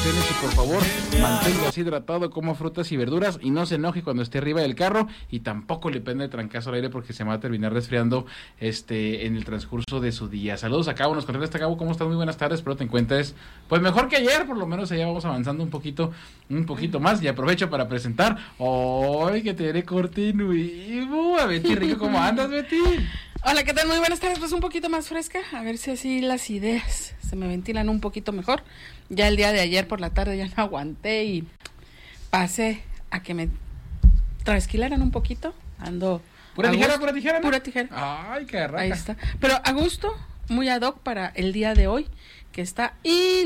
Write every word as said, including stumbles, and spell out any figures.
recomendaciones y por favor manténgase hidratado, coma frutas y verduras y no se enoje cuando esté arriba del carro y tampoco le prenda de trancazo al aire porque se va a terminar resfriando este en el transcurso de su día. Saludos a Cabo, nos contesta Cabo, ¿cómo estás? Muy buenas tardes, espero te encuentres pues mejor que ayer, por lo menos allá vamos avanzando un poquito, un poquito más y aprovecho para presentar, ¡ay, que te haré continuo! A Betty Rico, ¿cómo andas, Betty? Hola, ¿qué tal? Muy buenas tardes, pues un poquito más fresca, a ver si así las ideas se me ventilan un poquito mejor. Ya el día de ayer por la tarde ya no aguanté y pasé a que me trasquilaran un poquito, ando... ¿Pura tijera, pura tijera? ¿No? Pura tijera. Ay, qué raca. Ahí está, pero a gusto, muy ad hoc para el día de hoy, que está...